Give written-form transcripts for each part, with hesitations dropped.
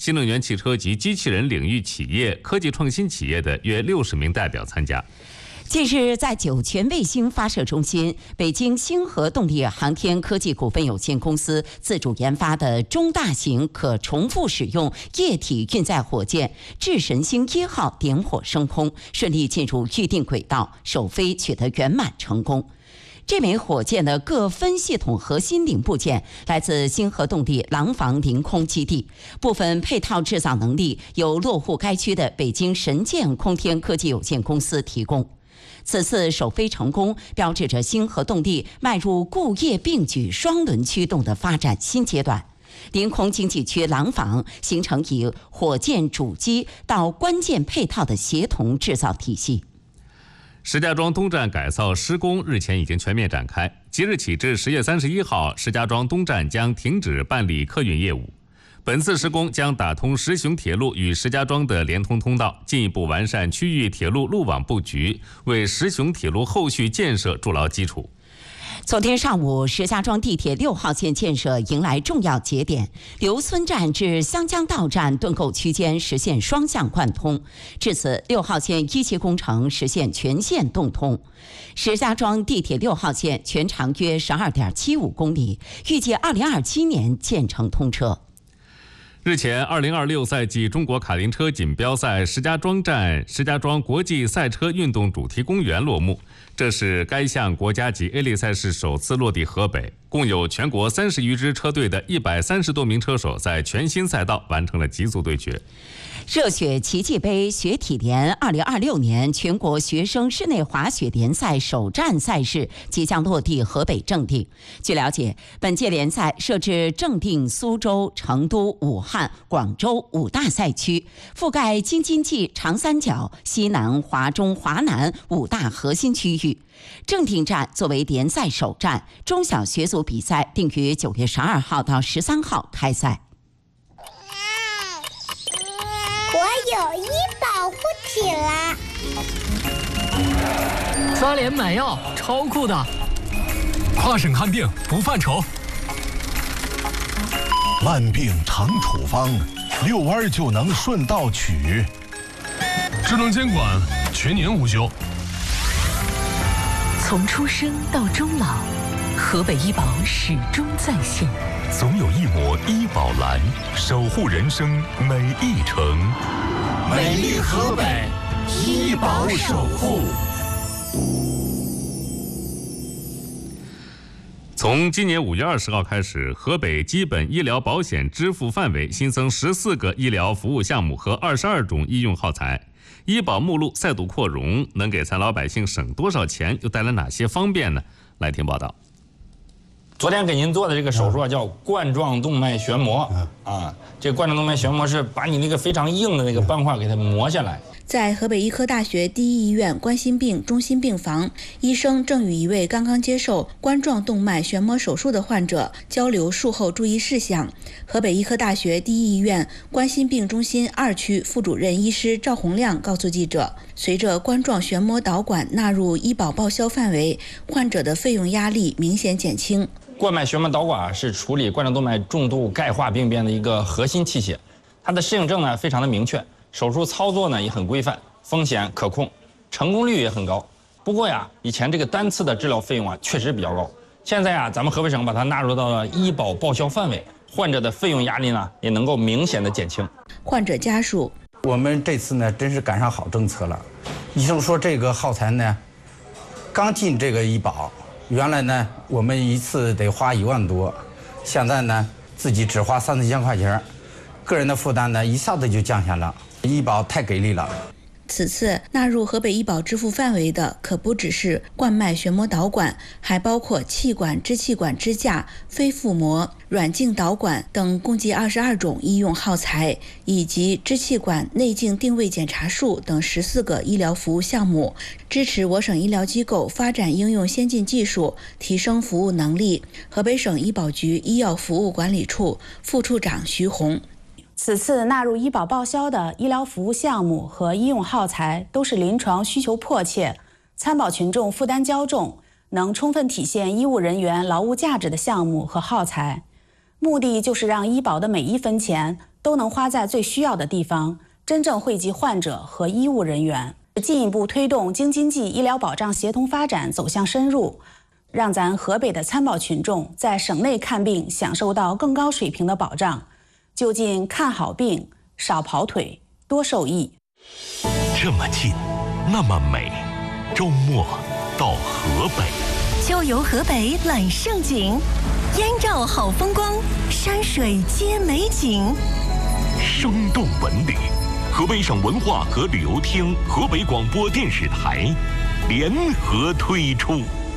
新能源汽车及机器人领域企业、科技创新企业的约60名代表参加。 近日，在酒泉卫星发射中心，北京星河动力航天科技股份有限公司自主研发的中大型可重复使用液体运载火箭“智神星1号”点火升空，顺利进入预定轨道，首飞取得圆满成功。这枚火箭的各分系统核心零部件来自星河动力廊坊临空基地，部分配套制造能力由落户该区的北京神剑空天科技有限公司提供。此次首飞成功，标志着星河动力迈入固液并举双轮驱动的发展新阶段。临空经济区廊坊形成以火箭主机到关键配套的协同制造体系。 石家庄东站改造施工日前已经全面展开，即日起至10月31号，石家庄东站将停止办理客运业务。本次施工将打通石雄铁路与石家庄的连通通道，进一步完善区域铁路路网布局，为石雄铁路后续建设筑牢基础。 昨天上午，石家庄地铁6号线建设迎来重要节点，刘村站至湘江道站盾构区间实现双向贯通，至此6号线1期工程实现全线动通。石家庄地铁6号线全长约12.75公里，预计2027年建成通车。 日前，2026赛季中国卡丁车锦标赛石家庄站石家庄国际赛车运动主题公园落幕。这是该项国家级 A 类赛事首次落地河北，共有全国30余支车队的130多名车手在全新赛道完成了极速对决。 热血奇迹杯雪体联2026年全国学生室内滑雪联赛首站赛事即将落地河北正定。据了解，本届联赛设置正定、苏州、成都、武汉、广州5大赛区，覆盖京津冀、长三角、西南、华中、华南5大核心区域。正定站作为联赛首站，中小学组比赛定于9月12号到13号开赛。 我有医保护体了， 刷脸买药超酷的， 跨省看病不犯愁， 烂病常处方，遛弯就能顺道取， 智能监管全年无休。 从出生到终老，河北医保始终在线。 总有一抹医保蓝，守护人生每一程。 美丽河北，医保守护。 从今年5月20号开始，河北基本医疗保险支付范围新增14个医疗服务项目和22种医用耗材。医保目录再度扩容，能给咱老百姓省多少钱，又带来哪些方便呢？来听报道。 昨天给您做的这个手术叫冠状动脉旋膜这个冠状动脉旋膜是把你那个非常硬的那个斑块给它磨下来。 在河北医科大学第一医院冠心病中心病房，医生正与一位刚刚接受冠状动脉旋膜手术的患者交流术后注意事项。河北医科大学第一医院冠心病中心2区副主任医师赵洪亮告诉记者，随着冠状旋膜导管纳入医保报销范围，患者的费用压力明显减轻。 冠脉旋膜导管是处理冠状动脉重度钙化病变的一个核心器械，它的适应症呢非常的明确，手术操作呢也很规范，风险可控，成功率也很高。不过呀，以前这个单次的治疗费用确实比较高，现在呀，咱们河北省把它纳入到了医保报销范围，患者的费用压力呢也能够明显的减轻。 患者家属， 我们这次呢真是赶上好政策了，医生说这个耗材呢刚进这个医保。原来呢，我们一次得花1万多，现在呢，自己只花3、4千块钱，个人的负担呢一下子就降下了，医保太给力了。 此次纳入河北医保支付范围的可不只是冠脉旋膜导管，还包括气管、支气管支架、非腹膜、软镜导管等共计22种医用耗材，以及支气管内镜定位检查术等14个医疗服务项目，支持我省医疗机构发展应用先进技术，提升服务能力。河北省医保局医药服务管理处副处长徐红。 此次纳入医保报销的医疗服务项目和医用耗材都是临床需求迫切、参保群众负担较重、能充分体现医务人员劳务价值的项目和耗材，目的就是让医保的每一分钱都能花在最需要的地方，真正惠及患者和医务人员，进一步推动京津冀医疗保障协同发展走向深入，让咱河北的参保群众在省内看病享受到更高水平的保障，就近看好病，少跑腿，多受益。 这么近，那么美，周末到河北， 就游河北揽胜景，燕赵好风光，山水皆美景， 生动文旅。河北省文化和旅游厅、河北广播电视台联合推出。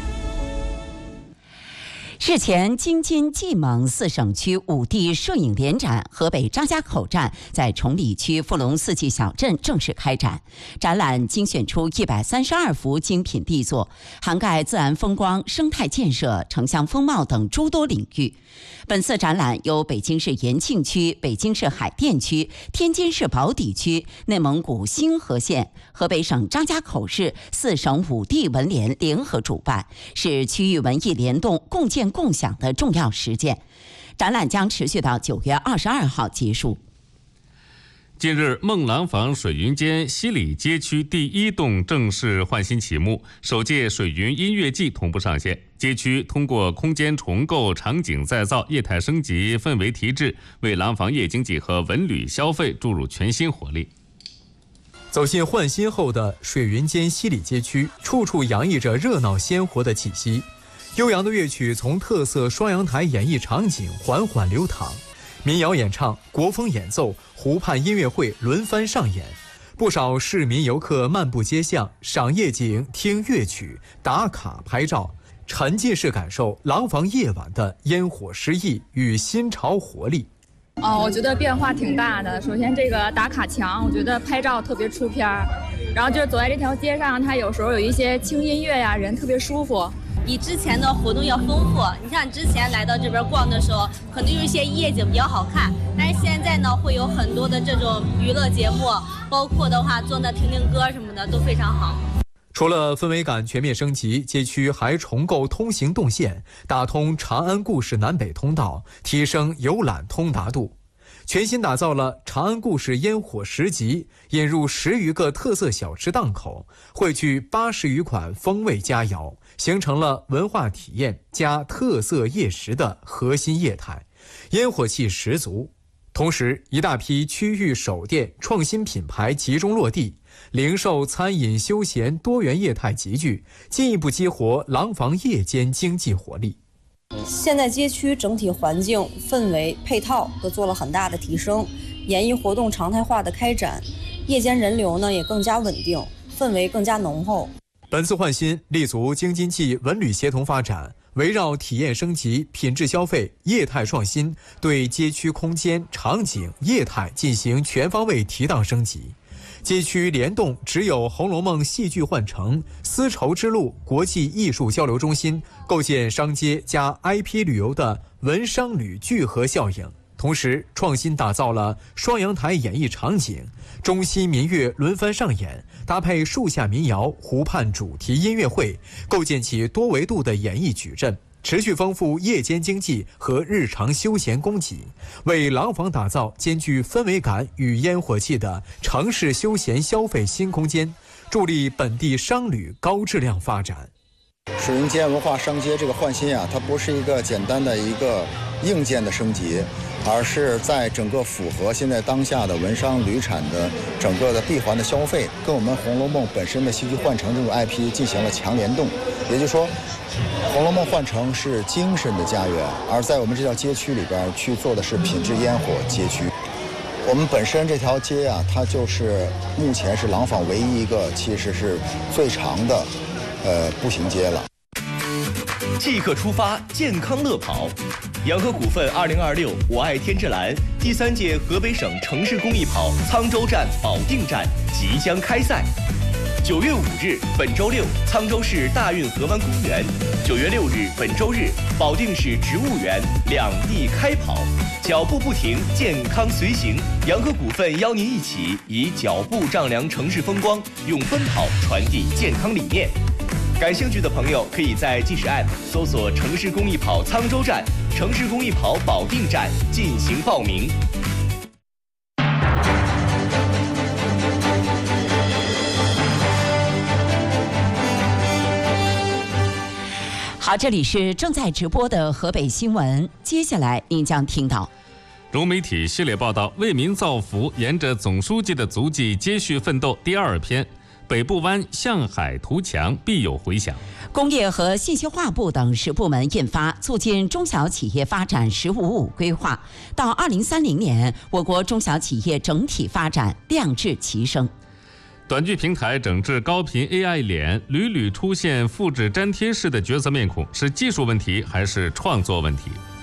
日前，京津冀蒙4省区5地摄影联展河北张家口站在崇礼区富隆四季小镇正式开展。展览精选出132幅精品力作，涵盖自然风光、生态建设、城乡风貌等诸多领域。本次展览由北京市延庆区、北京市海淀区、天津市宝坻区、内蒙古兴河县、河北省张家口市4省5地文联联合主办，是区域文艺联动、共建共享的重要实践。展览将持续到9月22号结束。 近日，孟廊坊水云间西里街区第1栋正式换新启幕，首届水云音乐季同步上线。街区通过空间重构、场景再造、业态升级、氛围提质，为廊坊夜经济和文旅消费注入全新活力。 走进换新后的水云间西里街区，处处洋溢着热闹鲜活的气息。悠扬的乐曲从特色双阳台演艺场景缓缓流淌，民谣演唱、国风演奏、湖畔音乐会轮番上演，不少市民游客漫步街巷，赏夜景、听乐曲、打卡拍照，沉浸式感受廊坊夜晚的烟火诗意与新潮活力。 我觉得变化挺大的。首先，这个打卡墙，我觉得拍照特别出片儿。然后就是走在这条街上，它有时候有一些轻音乐呀，人特别舒服。 比之前的活动要丰富。你像之前来到这边逛的时候，可能有一些夜景比较好看，但是现在呢，会有很多的这种娱乐节目，包括的话坐那听听歌什么的都非常好。 除了氛围感全面升级，街区还重构通行动线，打通长安故事南北通道，提升游览通达度。全新打造了长安故事烟火10集，引入10余个特色小吃档口，汇聚80余款风味佳肴，形成了文化体验加特色夜食的核心业态，烟火气十足。同时，一大批区域首店创新品牌集中落地，零售、餐饮、休闲多元业态集聚，进一步激活廊坊夜间经济活力。 现在街区整体环境、氛围、配套都做了很大的提升，演艺活动常态化的开展，夜间人流呢也更加稳定，氛围更加浓厚。 本次换新立足京津冀文旅协同发展，围绕体验升级、品质消费、业态创新，对街区空间、场景、业态进行全方位提档升级。街区联动只有《红楼梦》戏剧换乘、丝绸之路国际艺术交流中心，构建商街加 IP 旅游的文商旅聚合效应。同时，创新打造了双阳台演艺场景，中西民乐轮番上演，搭配树下民谣、湖畔主题音乐会，构建起多维度的演艺矩阵，持续丰富夜间经济和日常休闲供给，为廊坊打造兼具氛围感与烟火气的城市休闲消费新空间，助力本地商旅高质量发展。 水云间文化商街这个换新啊，它不是一个简单的一个硬件的升级，而是在整个符合现在当下的文商旅产的整个的闭环的消费，跟我们《红楼梦》本身的戏剧换乘这种 IP 进行了强联动。也就是说，《红楼梦》换乘是精神的家园，而在我们这条街区里边去做的是品质烟火街区。我们本身这条街啊，它就是目前是廊坊唯一一个其实是最长的步行街了。 即刻出发，健康乐跑。洋河股份2026我爱天之蓝第3届河北省城市公益跑沧州站、保定站即将开赛。9月5日，本周六，沧州市大运河湾公园；9月6日，本周日，保定市植物园，两地开跑，脚步不停，健康随行。洋河股份邀您一起以脚步丈量城市风光，用奔跑传递健康理念。感兴趣的朋友可以在即时 App 搜索城市公益跑沧州站、城市公益跑保定站进行报名。 好，这里是正在直播的河北新闻，接下来您将听到融媒体系列报道，为民造福，沿着总书记的足迹接续奋斗第2篇，北部湾向海图强必有回响。 工业和信息化部等10部门印发促进中小企业发展“1555”规划，到2030年，我国中小企业整体发展量质齐升。 短剧平台整治高频 AI 脸，屡屡出现复制粘贴式的角色面孔，是技术问题还是创作问题？